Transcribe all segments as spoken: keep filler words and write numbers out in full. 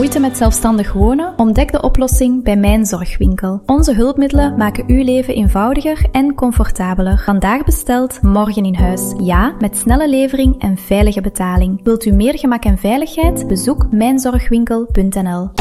Moeite met zelfstandig wonen? Ontdek de oplossing bij Mijn Zorgwinkel. Onze hulpmiddelen maken uw leven eenvoudiger en comfortabeler. Vandaag besteld, morgen in huis. Ja, met snelle levering en veilige betaling. Wilt u meer gemak en veiligheid? Bezoek mijn zorgwinkel punt n l.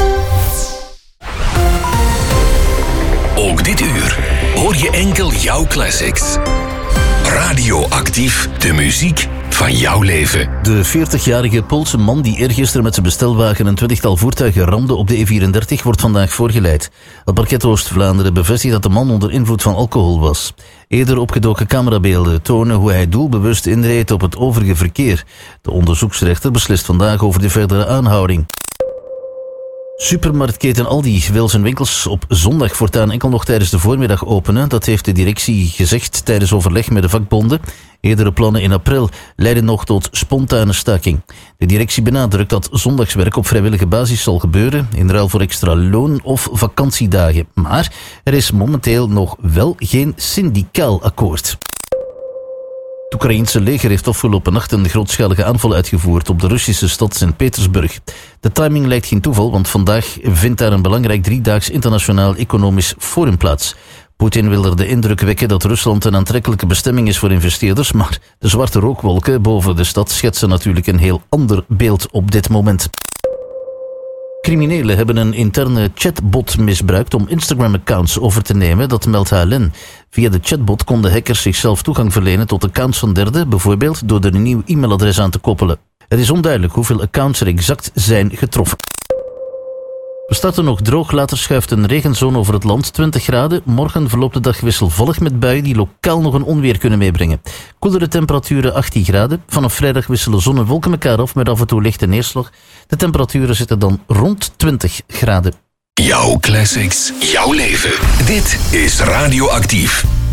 Ook dit uur hoor je enkel jouw classics. Radioactief, de muziek van jouw leven. De veertigjarige Poolse man die eergisteren met zijn bestelwagen een twintigtal voertuigen ramde op de E vierendertig wordt vandaag voorgeleid. Het parket Oost-Vlaanderen bevestigt dat de man onder invloed van alcohol was. Eerder opgedoken camerabeelden tonen hoe hij doelbewust inreed op het overige verkeer. De onderzoeksrechter beslist vandaag over de verdere aanhouding. Supermarktketen Aldi wil zijn winkels op zondag voortaan enkel nog tijdens de voormiddag openen. Dat heeft de directie gezegd tijdens overleg met de vakbonden. Eerdere plannen in april leiden nog tot spontane staking. De directie benadrukt dat zondagswerk op vrijwillige basis zal gebeuren, in ruil voor extra loon of vakantiedagen. Maar er is momenteel nog wel geen syndicaal akkoord. Het Oekraïense leger heeft afgelopen nacht een grootschalige aanval uitgevoerd op de Russische stad Sint-Petersburg. De timing lijkt geen toeval, want vandaag vindt daar een belangrijk driedaags internationaal economisch forum plaats. Poetin wil er de indruk wekken dat Rusland een aantrekkelijke bestemming is voor investeerders, maar de zwarte rookwolken boven de stad schetsen natuurlijk een heel ander beeld op dit moment. Criminelen hebben een interne chatbot misbruikt om Instagram-accounts over te nemen, dat meldt H L N. Via de chatbot konden hackers zichzelf toegang verlenen tot accounts van derden, bijvoorbeeld door er een nieuw e-mailadres aan te koppelen. Het is onduidelijk hoeveel accounts er exact zijn getroffen. We starten nog droog, later schuift een regenzone over het land, twintig graden. Morgen verloopt de dag wisselvallig met buien die lokaal nog een onweer kunnen meebrengen. Koelere temperaturen achttien graden. Vanaf vrijdag wisselen zon en wolken elkaar af met af en toe lichte neerslag. De temperaturen zitten dan rond twintig graden. Jouw classics, jouw leven. Dit is Radioactief.